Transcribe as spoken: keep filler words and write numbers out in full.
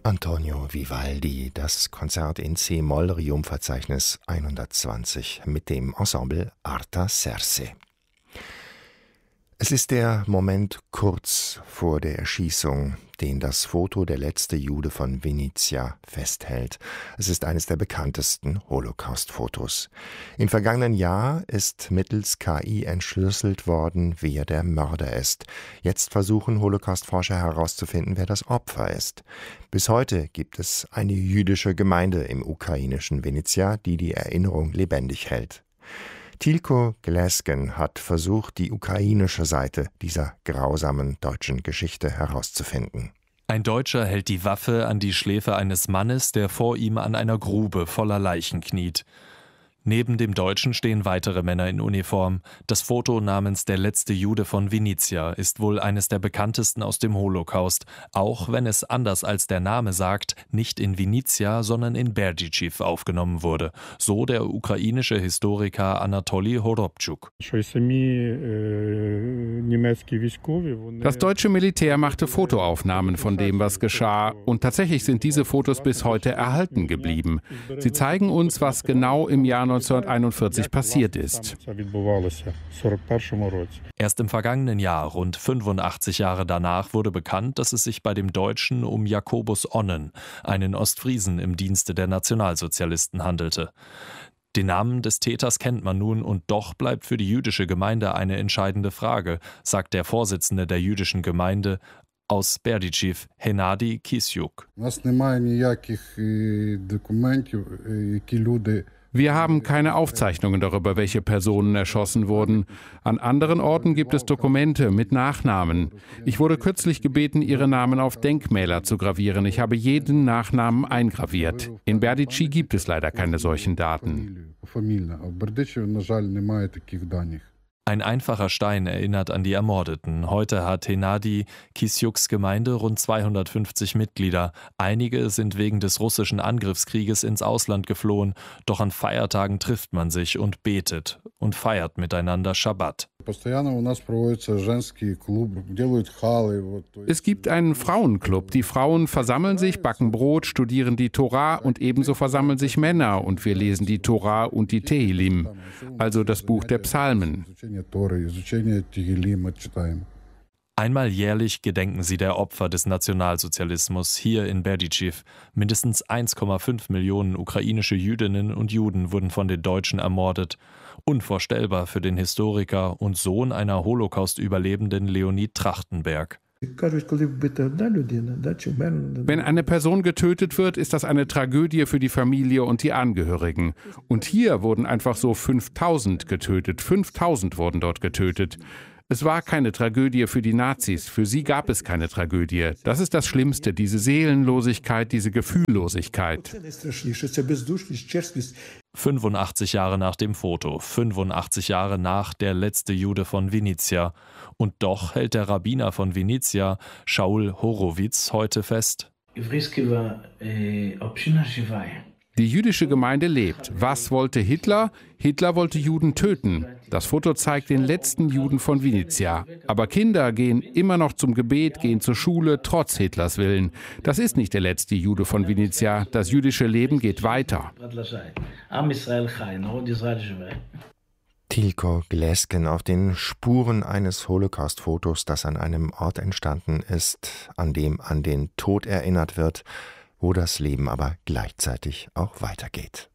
Antonio Vivaldi, das Konzert in C-Moll, Riumverzeichnis hundertzwanzig mit dem Ensemble Artaserse. Es ist der Moment kurz vor der Erschießung, den das Foto Der letzte Jude von Vinnytsia festhält. Es ist eines der bekanntesten Holocaust-Fotos. Im vergangenen Jahr ist mittels K I entschlüsselt worden, wer der Mörder ist. Jetzt versuchen Holocaust-Forscher herauszufinden, wer das Opfer ist. Bis heute gibt es eine jüdische Gemeinde im ukrainischen Vinnytsia, die die Erinnerung lebendig hält. Tilko Glesken hat versucht, die ukrainische Seite dieser grausamen deutschen Geschichte herauszufinden. Ein Deutscher hält die Waffe an die Schläfe eines Mannes, der vor ihm an einer Grube voller Leichen kniet. Neben dem Deutschen stehen weitere Männer in Uniform. Das Foto namens Der letzte Jude von Vinnytsia ist wohl eines der bekanntesten aus dem Holocaust, auch wenn es anders als der Name sagt, nicht in Vinnytsia, sondern in Berdychiv aufgenommen wurde. So der ukrainische Historiker Anatoli Horobtschuk. Das deutsche Militär machte Fotoaufnahmen von dem, was geschah, und tatsächlich sind diese Fotos bis heute erhalten geblieben. Sie zeigen uns, was genau im Jahr neunzehnhunderteinundvierzig passiert ist. Erst im vergangenen Jahr, rund fünfundachtzig Jahre danach, wurde bekannt, dass es sich bei dem Deutschen um Jakobus Onnen, einen Ostfriesen im Dienste der Nationalsozialisten, handelte. Den Namen des Täters kennt man nun, und doch bleibt für die jüdische Gemeinde eine entscheidende Frage, sagt der Vorsitzende der jüdischen Gemeinde aus Berdychiv, Hennady Kisyuk. Wir haben keine Aufzeichnungen darüber, welche Personen erschossen wurden. An anderen Orten gibt es Dokumente mit Nachnamen. Ich wurde kürzlich gebeten, ihre Namen auf Denkmäler zu gravieren. Ich habe jeden Nachnamen eingraviert. In Berdychiv gibt es leider keine solchen Daten. Ein einfacher Stein erinnert an die Ermordeten. Heute hat Hennady Kisyuks Gemeinde rund zweihundertfünfzig Mitglieder. Einige sind wegen des russischen Angriffskrieges ins Ausland geflohen. Doch an Feiertagen trifft man sich und betet und feiert miteinander Schabbat. Es gibt einen Frauenclub. Die Frauen versammeln sich, backen Brot, studieren die Tora, und ebenso versammeln sich Männer und wir lesen die Tora und die Tehilim, also das Buch der Psalmen. Einmal jährlich gedenken sie der Opfer des Nationalsozialismus hier in Berdychiv. Mindestens eins Komma fünf Millionen ukrainische Jüdinnen und Juden wurden von den Deutschen ermordet. Unvorstellbar für den Historiker und Sohn einer Holocaust-Überlebenden Leonid Trachtenberg. Wenn eine Person getötet wird, ist das eine Tragödie für die Familie und die Angehörigen. Und hier wurden einfach so fünftausend getötet. fünftausend wurden dort getötet. Es war keine Tragödie für die Nazis, für sie gab es keine Tragödie. Das ist das Schlimmste, diese Seelenlosigkeit, diese Gefühllosigkeit. fünfundachtzig Jahre nach dem Foto, fünfundachtzig Jahre nach Der letzte Jude von Vinnytsia. Und doch hält der Rabbiner von Vinnytsia, Shaul Horowitz, heute fest: Die jüdische Gemeinde lebt. Was wollte Hitler? Hitler wollte Juden töten. Das Foto zeigt den letzten Juden von Vinnytsia. Aber Kinder gehen immer noch zum Gebet, gehen zur Schule, trotz Hitlers Willen. Das ist nicht der letzte Jude von Vinnytsia. Das jüdische Leben geht weiter. Tilko Glesken auf den Spuren eines Holocaust-Fotos, das an einem Ort entstanden ist, an dem an den Tod erinnert wird, wo das Leben aber gleichzeitig auch weitergeht.